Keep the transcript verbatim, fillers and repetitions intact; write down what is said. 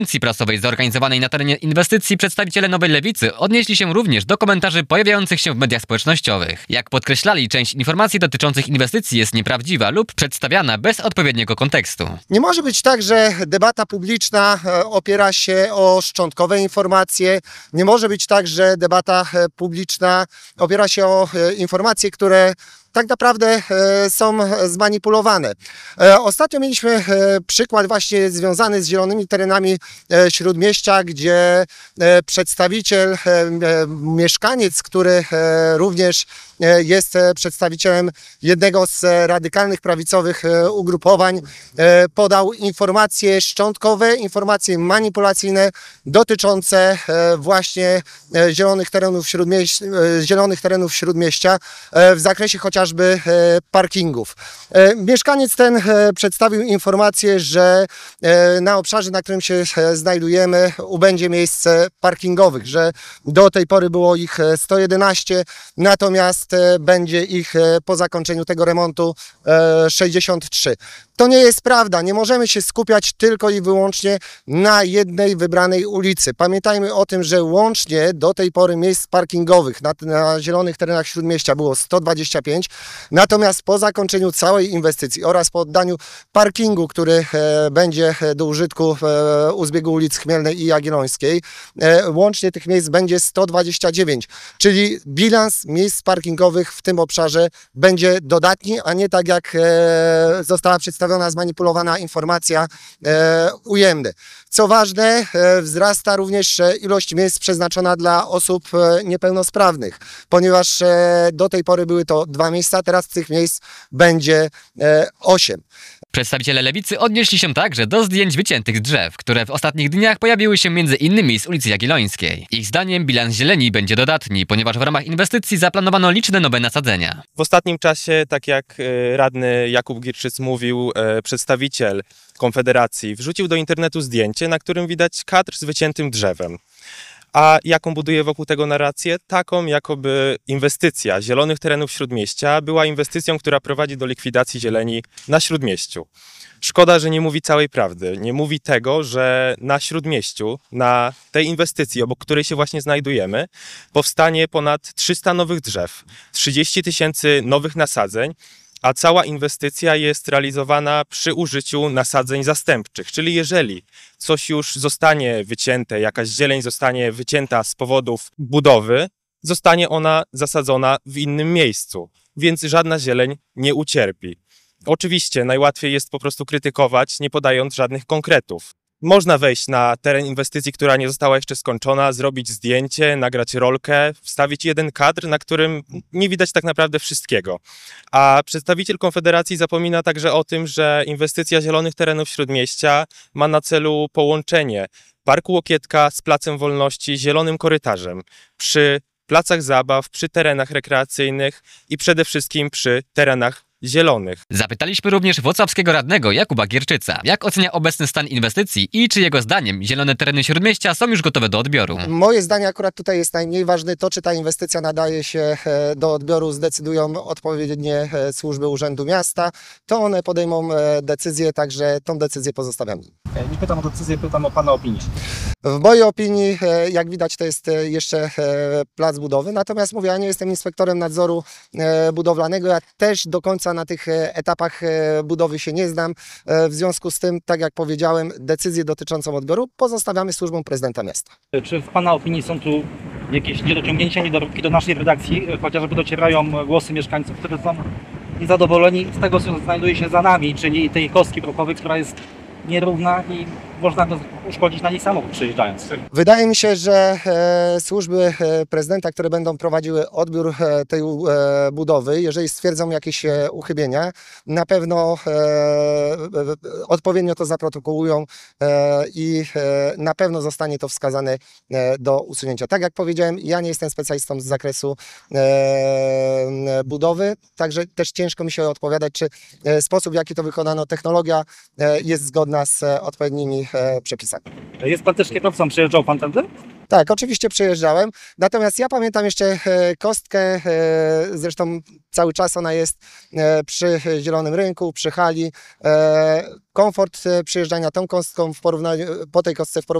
konferencji prasowej zorganizowanej na terenie inwestycji przedstawiciele Nowej Lewicy odnieśli się również do komentarzy pojawiających się w mediach społecznościowych. Jak podkreślali, część informacji dotyczących inwestycji jest nieprawdziwa lub przedstawiana bez odpowiedniego kontekstu. Nie może być tak, że debata publiczna opiera się o szczątkowe informacje. Nie może być tak, że debata publiczna opiera się o informacje, które tak naprawdę są zmanipulowane. Ostatnio mieliśmy przykład właśnie związany z zielonymi terenami Śródmieścia, gdzie przedstawiciel, mieszkaniec, który również jest przedstawicielem jednego z radykalnych prawicowych ugrupowań, podał informacje szczątkowe, informacje manipulacyjne dotyczące właśnie zielonych terenów Śródmieścia, zielonych terenów Śródmieścia w zakresie chociażby parkingów. Mieszkaniec ten przedstawił informację, że na obszarze, na którym się znajdujemy, ubędzie miejsc parkingowych, że do tej pory było ich sto jedenaście, natomiast będzie ich po zakończeniu tego remontu sześćdziesiąt trzy. To nie jest prawda. Nie możemy się skupiać tylko i wyłącznie na jednej wybranej ulicy. Pamiętajmy o tym, że łącznie do tej pory miejsc parkingowych na, na zielonych terenach Śródmieścia było sto dwadzieścia pięć, natomiast po zakończeniu całej inwestycji oraz po oddaniu parkingu, który e, będzie do użytku e, u zbiegu ulic Chmielnej i Jagiellońskiej, e, łącznie tych miejsc będzie sto dwadzieścia dziewięć, czyli bilans miejsc parkingowych w tym obszarze będzie dodatni, a nie tak jak e, została przedstawiona zmanipulowana informacja e, ujemny. Co ważne, e, wzrasta również ilość miejsc przeznaczona dla osób e, niepełnosprawnych, ponieważ e, do tej pory były to dwa miejsca, teraz tych miejsc będzie e, osiem. Przedstawiciele Lewicy odnieśli się także do zdjęć wyciętych drzew, które w ostatnich dniach pojawiły się między innymi z ulicy Jagiellońskiej. Ich zdaniem bilans zieleni będzie dodatni, ponieważ w ramach inwestycji zaplanowano liczne nowe nasadzenia. W ostatnim czasie, tak jak radny Jakub Gierczyc mówił, przedstawiciel Konfederacji wrzucił do internetu zdjęcie, na którym widać kadr z wyciętym drzewem. A jaką buduje wokół tego narrację? Taką, jakoby inwestycja zielonych terenów Śródmieścia była inwestycją, która prowadzi do likwidacji zieleni na Śródmieściu. Szkoda, że nie mówi całej prawdy. Nie mówi tego, że na Śródmieściu, na tej inwestycji, obok której się właśnie znajdujemy, powstanie ponad trzysta nowych drzew, trzydzieści tysięcy nowych nasadzeń, a cała inwestycja jest realizowana przy użyciu nasadzeń zastępczych. Czyli jeżeli coś już zostanie wycięte, jakaś zieleń zostanie wycięta z powodów budowy, zostanie ona zasadzona w innym miejscu, więc żadna zieleń nie ucierpi. Oczywiście najłatwiej jest po prostu krytykować, nie podając żadnych konkretów. Można wejść na teren inwestycji, która nie została jeszcze skończona, zrobić zdjęcie, nagrać rolkę, wstawić jeden kadr, na którym nie widać tak naprawdę wszystkiego. A przedstawiciel Konfederacji zapomina także o tym, że inwestycja zielonych terenów Śródmieścia ma na celu połączenie Parku Łokietka z Placem Wolności zielonym korytarzem przy placach zabaw, przy terenach rekreacyjnych i przede wszystkim przy terenach zielonych. Zapytaliśmy również włocławskiego radnego Jakuba Gierczyca, jak ocenia obecny stan inwestycji i czy jego zdaniem zielone tereny Śródmieścia są już gotowe do odbioru. Moje zdanie akurat tutaj jest najmniej ważne. To, czy ta inwestycja nadaje się do odbioru, zdecydują odpowiednie służby Urzędu Miasta. To one podejmą decyzję, także tą decyzję pozostawiam. Nie pytam o decyzję, pytam o Pana opinię. W mojej opinii, jak widać, to jest jeszcze plac budowy, natomiast mówię, ja nie jestem inspektorem nadzoru budowlanego, ja też do końca na tych etapach budowy się nie znam. W związku z tym, tak jak powiedziałem, decyzję dotyczącą odbioru pozostawiamy służbom prezydenta miasta. Czy w Pana opinii są tu jakieś niedociągnięcia, niedorobki do naszej redakcji? Chociażby docierają głosy mieszkańców, którzy są niezadowoleni z tego, co znajduje się za nami, czyli tej kostki prochowej, która jest nierówna i można uszkodzić na niej samochód przejeżdżając. Wydaje mi się, że e, służby e, prezydenta, które będą prowadziły odbiór e, tej e, budowy, jeżeli stwierdzą jakieś e, uchybienia, na pewno e, e, odpowiednio to zaprotokołują e, i e, na pewno zostanie to wskazane e, do usunięcia. Tak jak powiedziałem, ja nie jestem specjalistą z zakresu e, budowy, także też ciężko mi się odpowiadać, czy e, sposób, w jaki to wykonano, technologia e, jest zgodna z e, odpowiednimi e, przepisami. Jest Pan też kierowcą, przejeżdżał Pan tędy? Tak, oczywiście przyjeżdżałem. Natomiast ja pamiętam jeszcze e, kostkę, e, zresztą cały czas ona jest e, przy Zielonym Rynku, przy hali. E, komfort e, przyjeżdżania tą kostką w porównaniu, po tej kostce w porównaniu